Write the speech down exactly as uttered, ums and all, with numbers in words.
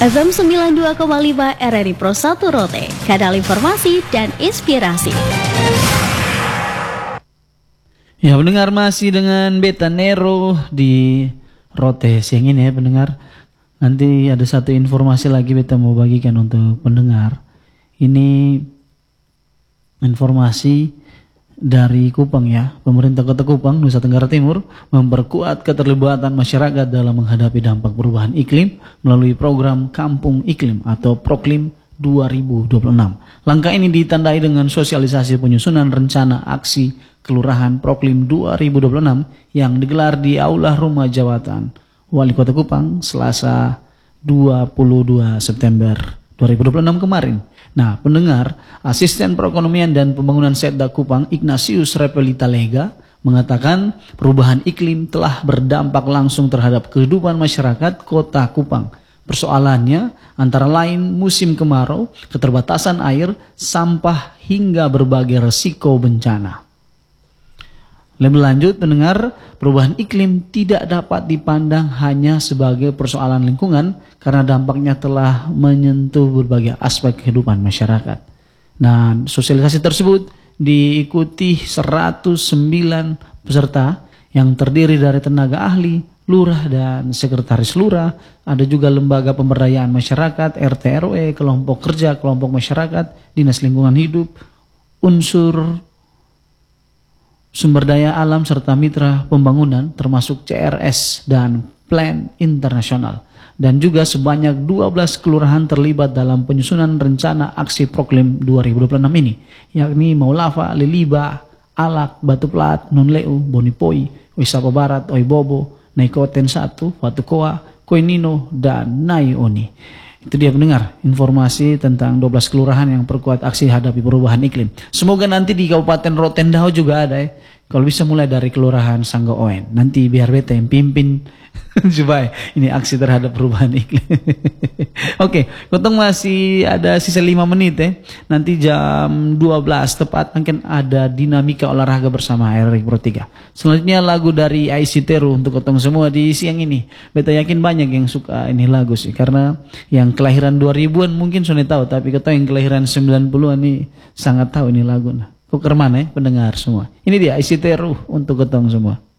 F M sembilan puluh dua koma lima R R I Pro satu Rote, kanal informasi dan inspirasi. Ya, pendengar, masih dengan Beta Nero di Rote siang ini ya pendengar. Nanti ada satu informasi lagi Beta mau bagikan untuk pendengar. Ini informasi dari Kupang ya. Pemerintah Kota Kupang, Nusa Tenggara Timur memperkuat keterlibatan masyarakat dalam menghadapi dampak perubahan iklim melalui program Kampung Iklim atau Proklim dua ribu dua puluh enam. Langkah ini ditandai dengan sosialisasi penyusunan rencana aksi Kelurahan Proklim dua ribu dua puluh enam yang digelar di Aula Rumah Jabatan Wali Kota Kupang Selasa dua puluh dua September dua ribu dua puluh enam kemarin. Nah, pendengar, Asisten Perekonomian dan Pembangunan Setda Kupang Ignatius Repelita Lega mengatakan perubahan iklim telah berdampak langsung terhadap kehidupan masyarakat Kota Kupang. Persoalannya antara lain musim kemarau, keterbatasan air, sampah, hingga berbagai resiko bencana. Lebih lanjut, pendengar, perubahan iklim tidak dapat dipandang hanya sebagai persoalan lingkungan karena dampaknya telah menyentuh berbagai aspek kehidupan masyarakat. Nah, sosialisasi tersebut diikuti seratus sembilan peserta yang terdiri dari tenaga ahli, lurah dan sekretaris lurah, ada juga lembaga pemberdayaan masyarakat, R T R W, kelompok kerja, kelompok masyarakat, dinas lingkungan hidup, unsur sumber daya alam serta mitra pembangunan termasuk C R S dan Plan Internasional. Dan juga sebanyak dua belas kelurahan terlibat dalam penyusunan rencana aksi Proklim dua ribu dua puluh enam ini, yakni Maulava, Liliba, Alak, Batu Plat, Nonleu, Bonipoi, Wisapa Barat, Oibobo, Naikoten satu, Watukoa, Koinino, dan Naioni. Itu dia pendengar, informasi tentang dua belas kelurahan yang perkuat aksi hadapi perubahan iklim. Semoga nanti di Kabupaten Rotendao juga ada ya. Kalau bisa mulai dari Kelurahan Sanggo Oen. Nanti biar beta yang pimpin supaya ini aksi terhadap perubahan iklim. Oke, Kotong masih ada sisa lima menit ya. Nanti jam dua belas tepat mungkin ada dinamika olahraga bersama R R I Pro tiga. Selanjutnya lagu dari I C Teru untuk Kotong semua di siang ini. Beta yakin banyak yang suka ini lagu sih, karena yang kelahiran dua ribuan mungkin sudah tahu, tapi Kotong yang kelahiran sembilan puluhan ini sangat tahu ini lagu. Nah, kok kermana ya pendengar semua. Ini dia I C Teru untuk Kotong semua.